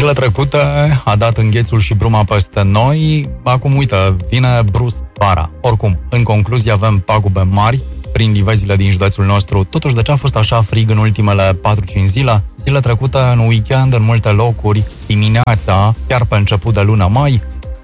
Zilele trecute a dat înghețul și bruma peste noi. Acum, uite, vine brusc vara. Oricum, în concluzie, avem pagube mari prin livezile din județul nostru. Totuși, de ce a fost așa frig în ultimele 4-5 zile? Zilele trecute, în weekend, în multe locuri, dimineața, chiar pe început de luna mai,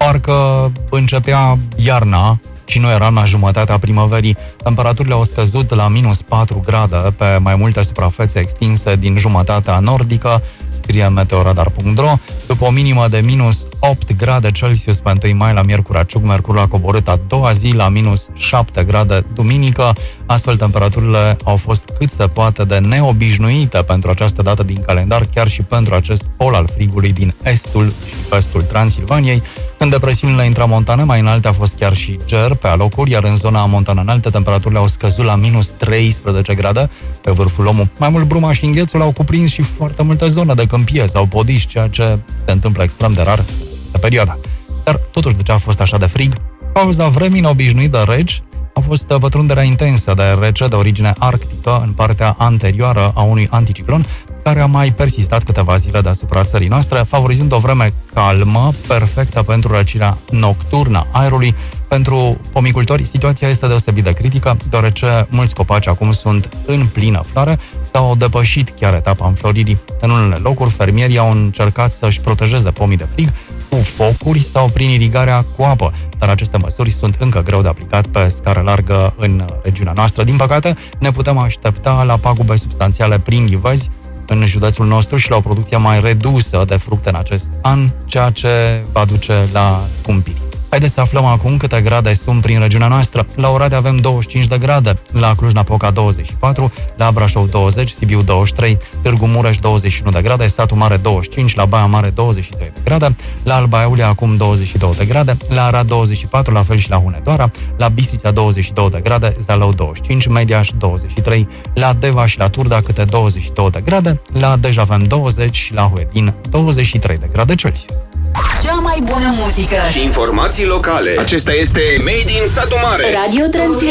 parcă începea iarna și nu era la jumătatea primăverii. Temperaturile au scăzut la minus 4 grade pe mai multe suprafețe extinse din jumătatea nordică, scrie meteoradar.ro, după o minimă de minus 8 grade Celsius pe 1 mai la Miercurea Ciuc. Mercurul a coborât a doua zi la minus 7 grade duminică. Astfel, temperaturile au fost cât se poate de neobișnuite pentru această dată din calendar, chiar și pentru acest pol al frigului din estul și vestul Transilvaniei. În depresiunile intramontane mai înalte a fost chiar și ger pe alocuri, iar în zona montană înaltă temperaturile au scăzut la minus 13 grade pe vârful Lomu. Mai mult, bruma și înghețul au cuprins și foarte multe zone de câmpie sau podiști, ceea ce se întâmplă extrem de rar pe perioada. Dar totuși, de ce a fost așa de frig? Cauza vremii neobișnuite reci a fost pătrunderea intensă de rece de origine arctică în partea anterioară a unui anticiclon, care a mai persistat câteva zile deasupra țării noastre, favorizând o vreme calmă, perfectă pentru răcirea nocturnă a aerului. Pentru pomicultori, situația este deosebit de critică, deoarece mulți copaci acum sunt în plină floare sau au depășit chiar etapa înfloririi. În unele locuri, fermierii au încercat să-și protejeze pomii de frig cu focuri sau prin irigarea cu apă, dar aceste măsuri sunt încă greu de aplicat pe scară largă în regiunea noastră. Din păcate, ne putem aștepta la pagube substanțiale prin livezi în județul nostru și la o producție mai redusă de fructe în acest an, ceea ce va duce la scumpiri. Haideți să aflăm acum câte grade sunt prin regiunea noastră. La Oradea avem 25 de grade, la Cluj-Napoca 24, la Brașov 20, Sibiu 23, Târgu Mureș 21 de grade, Satu Mare 25, la Baia Mare 23 de grade, la Alba Iulia acum 22 de grade, la Arad 24, la fel și la Hunedoara, la Bistrița 22 de grade, Zalău 25, Mediaș 23, la Deva și la Turda câte 22 de grade, la Dej avem 20 și la Huedin 23 de grade Celsius. Cea mai bună muzică și informații locale. Acesta este Made in Satu Mare. Radio Transilvania.